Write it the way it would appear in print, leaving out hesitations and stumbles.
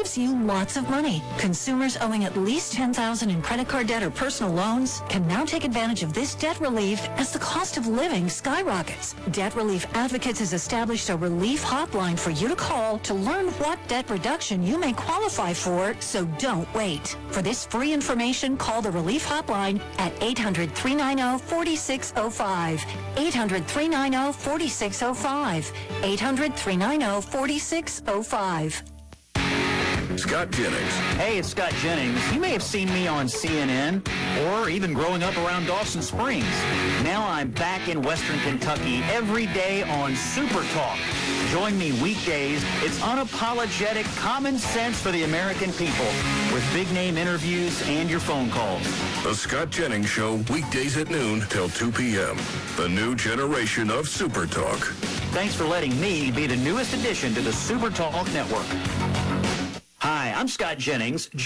saves you lots of money. Consumers owing at least $10,000 in credit card debt or personal loans can now take advantage of this debt relief as the cost of living skyrockets. Debt Relief Advocates has established a relief hotline for you to call to learn what debt reduction you may qualify for, so don't wait. For this free information, call the Relief Hotline at 800-390-4605. 800-390-4605. 800-390-4605. Scott Jennings. Hey, it's Scott Jennings. You may have seen me on CNN or even growing up around Dawson Springs. Now I'm back in Western Kentucky every day on Super Talk. Join me weekdays. It's unapologetic common sense for the American people with big-name interviews and your phone calls. The Scott Jennings Show, weekdays at noon till 2 p.m. The new generation of Super Talk. Thanks for letting me be the newest addition to the Super Talk Network. Hi, I'm Scott Jennings.